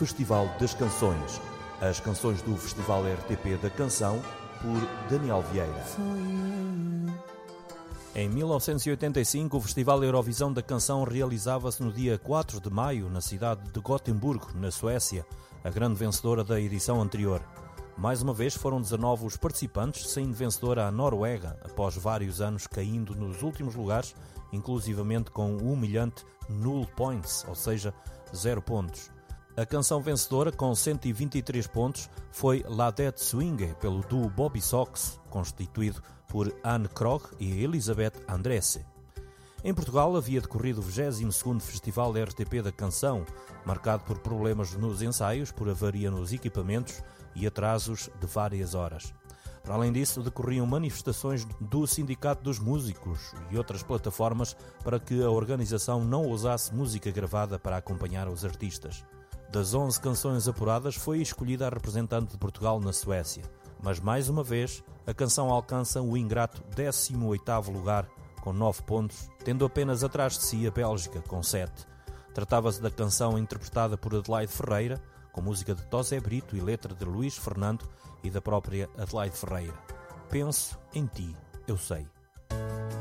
Festival das Canções. As canções do Festival RTP da Canção, por Daniel Vieira. Em 1985, o Festival Eurovisão da Canção realizava-se no dia 4 de maio, na cidade de Gotemburgo, na Suécia, a grande vencedora da edição anterior. Mais uma vez foram 19 os participantes, saindo vencedora a Noruega, após vários anos caindo nos últimos lugares, inclusivamente com o humilhante null points, ou seja, 0 pontos. A canção vencedora, com 123 pontos, foi La Det Swinge, pelo duo Bobby Sox, constituído por Anne Krogh e Elisabeth Andresse. Em Portugal havia decorrido o 22º Festival RTP da Canção, marcado por problemas nos ensaios, por avaria nos equipamentos e atrasos de várias horas. Para além disso, decorriam manifestações do Sindicato dos Músicos e outras plataformas para que a organização não usasse música gravada para acompanhar os artistas. Das 11 canções apuradas, foi escolhida a representante de Portugal na Suécia. Mas, mais uma vez, a canção alcança o ingrato 18º lugar, com 9 pontos, tendo apenas atrás de si a Bélgica, com 7. Tratava-se da canção interpretada por Adelaide Ferreira, com música de Tosé Brito e letra de Luís Fernando e da própria Adelaide Ferreira. Penso em ti, eu sei.